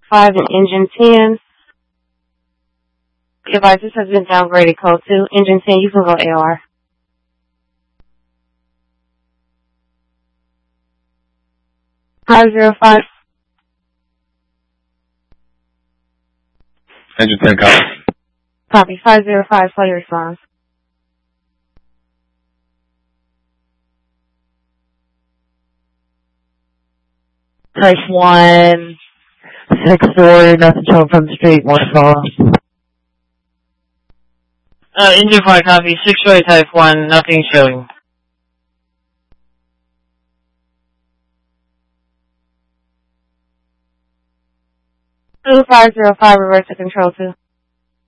5 and engine 10. The devices has been downgraded code 2. Engine 10, you can go AR. (505) Engine 10 copy. Copy. 505, slow your response. Price 1, 6-4, nothing showing from the street, 1 call. Engine 5 copy, 6-way type 1, nothing showing. 2505, reverse to control 2.